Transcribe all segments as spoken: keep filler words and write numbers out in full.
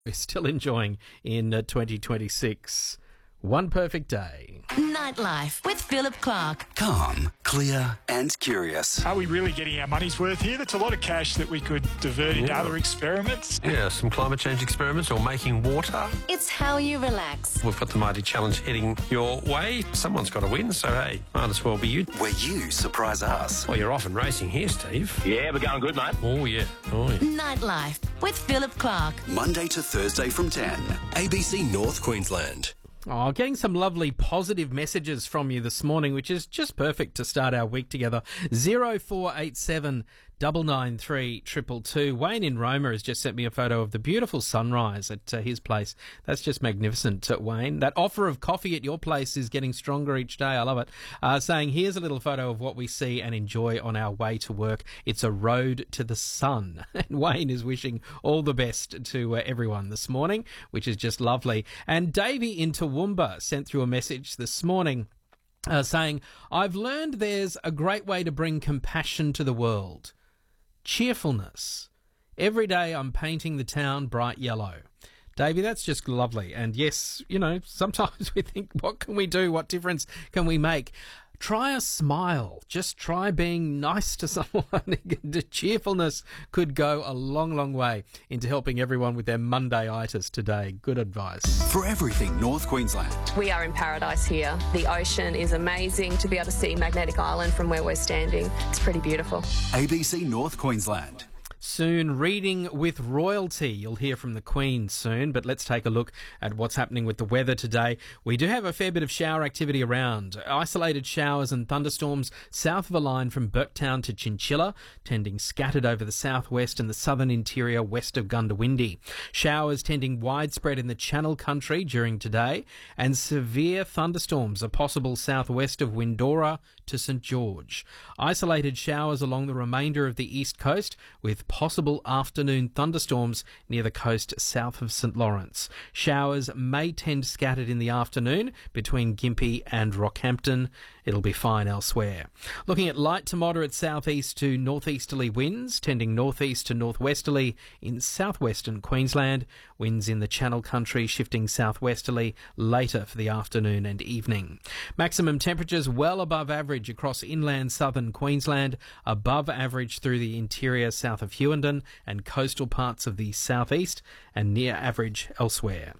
we're still enjoying in uh, twenty twenty-six. One perfect day. Nightlife with Philip Clark. Calm, clear and curious. Are we really getting our money's worth here? That's a lot of cash that we could divert into Yeah. other experiments. Yeah, some climate change experiments or making water. It's how you relax. We've got the Mighty Challenge heading your way. Someone's got to win, so hey, might as well be you. Where you surprise us. Well, you're off and racing here, Steve. Yeah, we're going good, mate. Oh, yeah. Oh, yeah. Nightlife with Philip Clark. Monday to Thursday from ten. A B C North Queensland. Oh, getting some lovely positive messages from you this morning, which is just perfect to start our week together. zero four eight seven nine nine three two two two. Wayne in Roma has just sent me a photo of the beautiful sunrise at uh, his place. That's just magnificent, uh, Wayne. That offer of coffee at your place is getting stronger each day. I love it. Uh, saying, here's a little photo of what we see and enjoy on our way to work. It's a road to the sun. And Wayne is wishing all the best to uh, everyone this morning, which is just lovely. And Davey in Toowoomba sent through a message this morning uh, saying, I've learned there's a great way to bring compassion to the world. Cheerfulness. Every day I'm painting the town bright yellow. Davey, that's just lovely. And yes, you know, sometimes we think, what can we do? What difference can we make? Try a smile. Just try being nice to someone. The cheerfulness could go a long, long way into helping everyone with their Monday-itis today. Good advice. For everything North Queensland. We are in paradise here. The ocean is amazing. To be able to see Magnetic Island from where we're standing, it's pretty beautiful. A B C North Queensland. Soon, reading with royalty. You'll hear from the Queen soon, but let's take a look at what's happening with the weather today. We do have a fair bit of shower activity around. Isolated showers and thunderstorms south of a line from Burketown to Chinchilla, tending scattered over the southwest and the southern interior west of Gundawindi. Showers tending widespread in the Channel Country during today, and severe thunderstorms are possible southwest of Windora to St George. Isolated showers along the remainder of the east coast, with possible afternoon thunderstorms near the coast south of St Lawrence. Showers may tend scattered in the afternoon between Gympie and Rockhampton. It'll be fine elsewhere. Looking at light to moderate southeast to northeasterly winds, tending northeast to northwesterly in southwestern Queensland. Winds in the Channel Country shifting southwesterly later for the afternoon and evening. Maximum temperatures well above average across inland southern Queensland, above average through the interior south of Hughenden and coastal parts of the southeast, and near average elsewhere.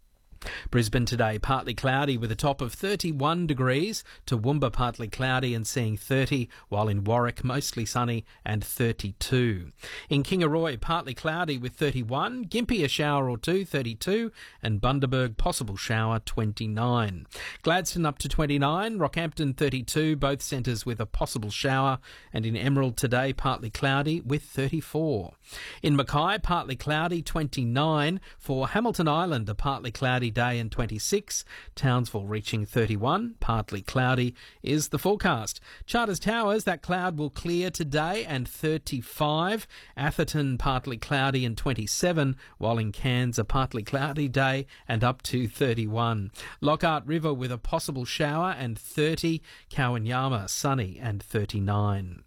Brisbane today, partly cloudy with a top of thirty-one degrees. Toowoomba partly cloudy and seeing thirty, while in Warwick mostly sunny and thirty-two. In Kingaroy, partly cloudy with thirty-one. Gympie a shower or two, thirty-two. And Bundaberg possible shower, twenty-nine. Gladstone up to twenty-nine. Rockhampton thirty-two, both centres with a possible shower. And in Emerald today, partly cloudy with thirty-four. In Mackay, partly cloudy, twenty-nine. For Hamilton Island, a partly cloudy day and twenty-six. Townsville reaching thirty-one. Partly cloudy is the forecast. Charters Towers, that cloud will clear today and thirty-five. Atherton partly cloudy and twenty-seven, while in Cairns a partly cloudy day and up to thirty-one. Lockhart River with a possible shower and thirty. Kowanyama sunny and thirty-nine.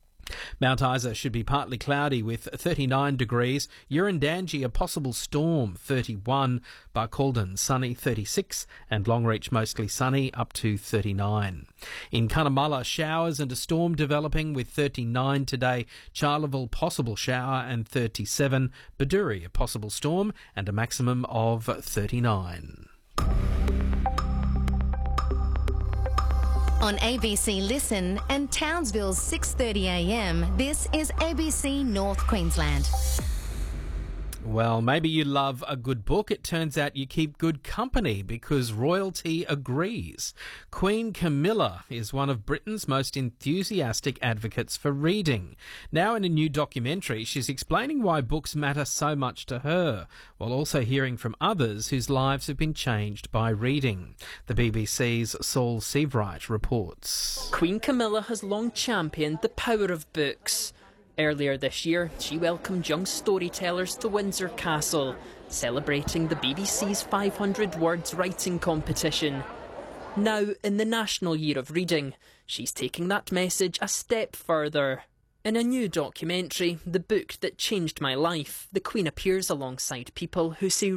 Mount Isa should be partly cloudy with thirty-nine degrees. Urandangi a possible storm, thirty-one. Barcaldine sunny, thirty-six. And Longreach mostly sunny, up to thirty-nine. In Cunnamulla, showers and a storm developing with thirty-nine today. Charleville possible shower and thirty-seven. Baduri a possible storm and a maximum of thirty-nine. On A B C Listen and Townsville's six thirty a m, this is A B C North Queensland. Well, maybe you love a good book. It turns out you keep good company because royalty agrees. Queen Camilla is one of Britain's most enthusiastic advocates for reading. Now in a new documentary, she's explaining why books matter so much to her, while also hearing from others whose lives have been changed by reading. The B B C's Saul Seavright reports. Queen Camilla has long championed the power of books. Earlier this year, she welcomed young storytellers to Windsor Castle, celebrating the B B C's five hundred words writing competition. Now, in the National Year of Reading, she's taking that message a step further. In a new documentary, The Book That Changed My Life, the Queen appears alongside people who say